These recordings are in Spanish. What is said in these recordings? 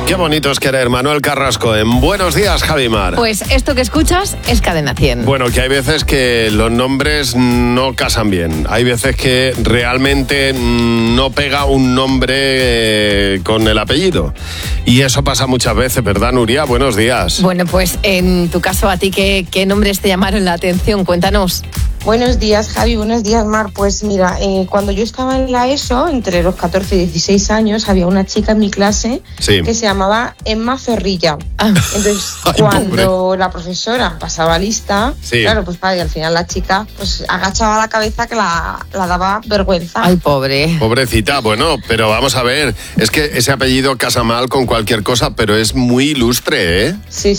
Qué bonito es querer, Manuel Carrasco, en Buenos Días, Javimar. Pues esto que escuchas es Cadena 100. Bueno, que hay veces que los nombres no casan bien. Hay veces que realmente no pega un nombre con el apellido. Y eso pasa muchas veces, ¿verdad, Nuria? Buenos días. Bueno, pues en tu caso, ¿a ti qué nombres te llamaron la atención? Cuéntanos. Buenos días, Javi. Buenos días, Mar. Pues mira, cuando yo estaba en la ESO, entre los 14 y 16 años, había una chica en mi clase que se llamaba Emma Zorrilla. Entonces, cuando la profesora pasaba lista, claro, pues al final la chica pues agachaba la cabeza que la daba vergüenza. Ay, pobre. Pobrecita, bueno, pero vamos a ver, es que ese apellido casa mal con cualquier cosa, pero es muy ilustre, ¿eh? Sí.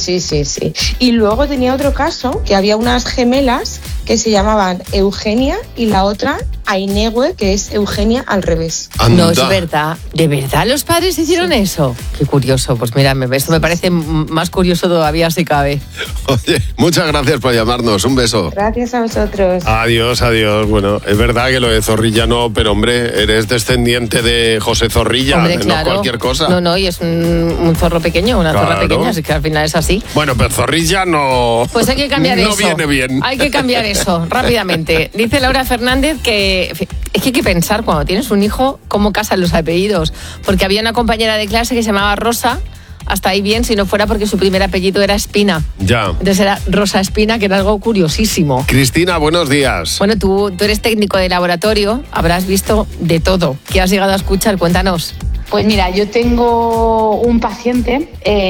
Y luego tenía otro caso, que había unas gemelas que se llamaban Eugenia y la otra Ainehue, que es Eugenia al revés. Anda. No es verdad. ¿De verdad los padres hicieron eso? Qué curioso. Pues mira, esto me parece más curioso todavía si cabe. Oye, muchas gracias por llamarnos. Un beso. Gracias a vosotros. Adiós. Bueno, es verdad que lo de Zorrilla no, pero hombre, eres descendiente de José Zorrilla, hombre, no claro. cualquier cosa. No, y es un zorro pequeño, una zorra pequeña, así que al final es así. Bueno, pero Zorrilla no... Pues hay que cambiar eso. No viene bien. Hay que cambiar eso, rápidamente. Dice Laura Fernández que es que hay que pensar cuando tienes un hijo cómo casan los apellidos, porque había una compañera de clase que se llamaba Rosa, hasta ahí bien, si no fuera porque su primer apellido era Espina. Ya. Entonces era Rosa Espina, que era algo curiosísimo. Cristina, buenos días. Bueno, tú eres técnico de laboratorio, habrás visto de todo. ¿Qué has llegado a escuchar? Cuéntanos. Pues mira, yo tengo un paciente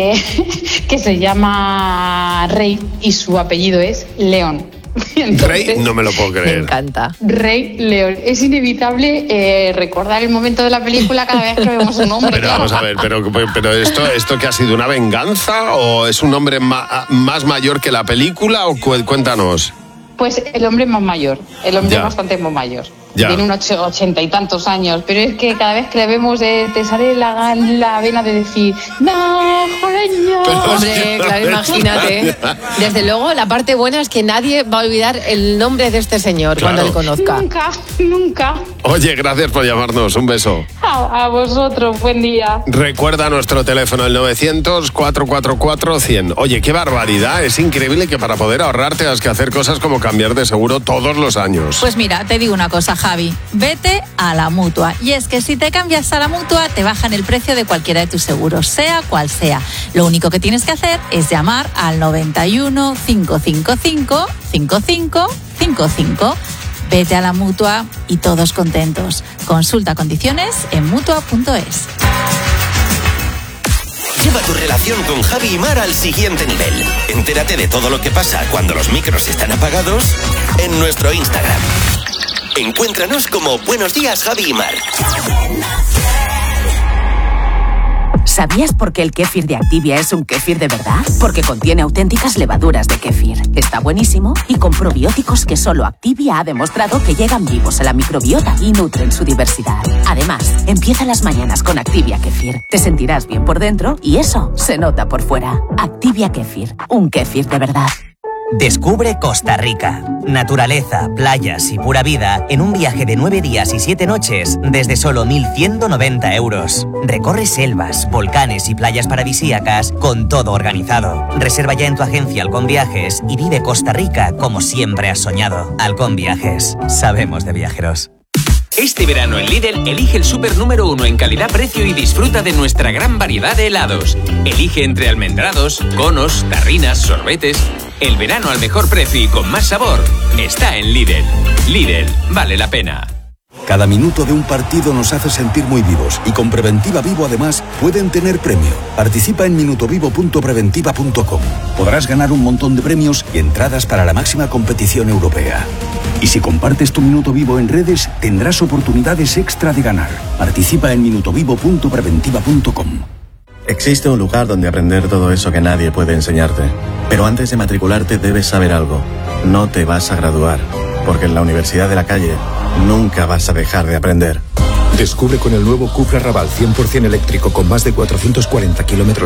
que se llama Rey y su apellido es León. Entonces, Rey, no me lo puedo creer. Me encanta. Rey León. Es inevitable recordar el momento de la película cada vez que vemos un nombre. Pero vamos a ver, pero esto ¿qué ha sido? ¿Una venganza o es un hombre más mayor que la película? O cuéntanos. Pues el hombre es más mayor, el hombre es bastante más mayor. Ya. Tiene unos 80 y tantos años, pero es que cada vez que le vemos te sale la vena de decir ¡no, joreño! Hombre, claro, imagínate. Desde luego, la parte buena es que nadie va a olvidar el nombre de este señor cuando le conozca. Nunca. Oye, gracias por llamarnos, un beso. A vosotros, buen día. Recuerda nuestro teléfono, el 900-444-100. Oye, qué barbaridad, es increíble que para poder ahorrar tengas que hacer cosas como cambiar de seguro todos los años. Pues mira, te digo una cosa, Javi, vete a la Mutua. Y es que si te cambias a la Mutua, te bajan el precio de cualquiera de tus seguros, sea cual sea. Lo único que tienes que hacer es llamar al 91 555 5555. Vete a la Mutua y todos contentos. Consulta condiciones en Mutua.es. Lleva tu relación con Javi y Mar al siguiente nivel. Entérate de todo lo que pasa cuando los micros están apagados en nuestro Instagram. Encuéntranos como Buenos Días, Javi y Mar. ¿Sabías por qué el kéfir de Activia es un kéfir de verdad? Porque contiene auténticas levaduras de kéfir. Está buenísimo y con probióticos que solo Activia ha demostrado que llegan vivos a la microbiota y nutren su diversidad. Además, empieza las mañanas con Activia Kéfir. Te sentirás bien por dentro y eso se nota por fuera. Activia Kéfir, un kéfir de verdad. Descubre Costa Rica. Naturaleza, playas y pura vida en un viaje de 9 días y 7 noches desde solo 1.190 euros. Recorre selvas, volcanes y playas paradisíacas con todo organizado. Reserva ya en tu agencia Halcón Viajes y vive Costa Rica como siempre has soñado. Halcón Viajes. Sabemos de viajeros. Este verano en Lidl, elige el súper número 1 en calidad-precio y disfruta de nuestra gran variedad de helados. Elige entre almendrados, conos, tarrinas, sorbetes. El verano al mejor precio y con más sabor está en Lidl. Lidl, vale la pena. Cada minuto de un partido nos hace sentir muy vivos y con Preventiva Vivo además pueden tener premio. Participa en minutovivo.preventiva.com. Podrás ganar un montón de premios y entradas para la máxima competición europea. Y si compartes tu minuto vivo en redes, tendrás oportunidades extra de ganar. Participa en minutovivo.preventiva.com. Existe un lugar donde aprender todo eso que nadie puede enseñarte. Pero antes de matricularte debes saber algo. No te vas a graduar, porque en la Universidad de la Calle nunca vas a dejar de aprender. Descubre con el nuevo Cupra Raval 100% eléctrico con más de 440 kilómetros